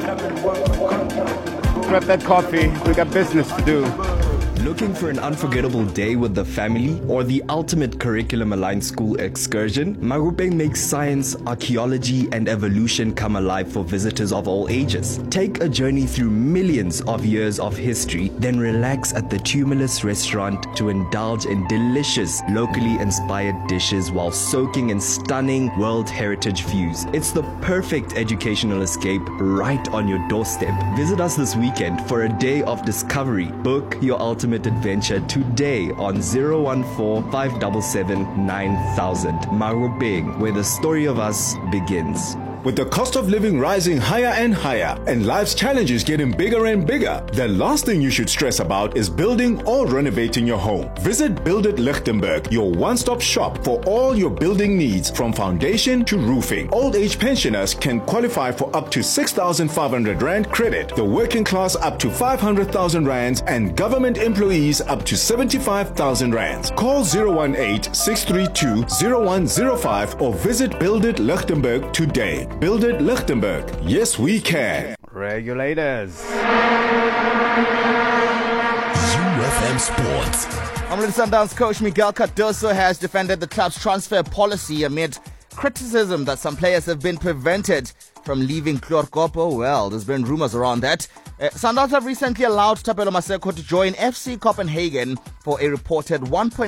Grab that coffee. We got business to do. Looking for an unforgettable day with the family or the ultimate curriculum-aligned school excursion? Marupeng makes science, archaeology, and evolution come alive for visitors of all ages. Take a journey through millions of years of history, then relax at the Tumulus restaurant to indulge in delicious, locally inspired dishes while soaking in stunning World Heritage views. It's the perfect educational escape right on your doorstep. Visit us this weekend for a day of discovery. Book your ultimate adventure today on 014 577 9000. Marupeng, where the story of us begins. With the cost of living rising higher and higher and life's challenges getting bigger and bigger, the last thing you should stress about is building or renovating your home. Visit Build It Lichtenberg, your one-stop shop for all your building needs from foundation to roofing. Old age pensioners can qualify for up to 6,500 Rand credit, the working class up to 500,000 Rands, and government employees up to 75,000 Rands. Call 018-632-0105 or visit Build It Lichtenberg today. Build It Lichtenberg. Yes, we can. Regulators. UFM Sports. Mamelodi Sundowns coach Miguel Cardoso has defended the club's transfer policy amid criticism that some players have been prevented from leaving Kloorkopo. Well, there's been rumors around that. Sundowns have recently allowed Thapelo Maseko to join FC Copenhagen for a reported 1.